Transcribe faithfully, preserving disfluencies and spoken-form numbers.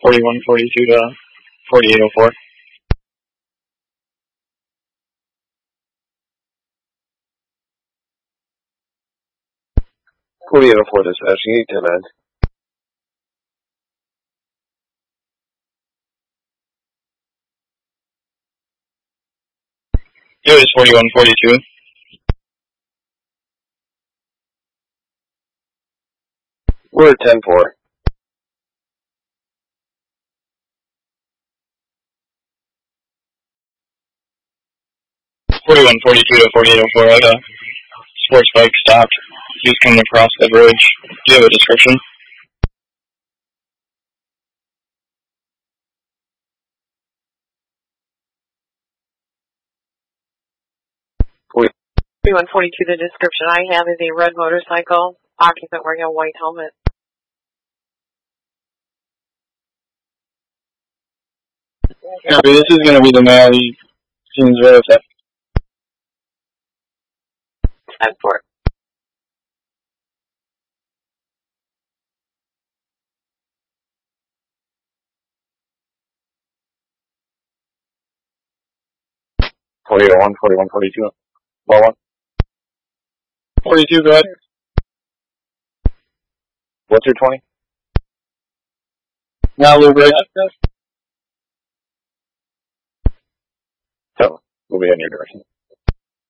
forty-one forty-two to forty-eight oh four. forty-eight oh four dispatching, eight ten nine. It was forty-one forty-two. We're at ten four. forty-one forty-two to forty-eight oh four. I had a sports bike stopped. He was coming across the bridge. Do you have a description? forty-one forty-two, the description I have is a red motorcycle, occupant wearing a white helmet. Copy, this is going to be the male. He seems very upset. ten four. forty-eight oh one, forty-one forty-two. Ball one. forty-two, go ahead. What's your twenty? Now, Lou Briggs. So, we'll be in your direction.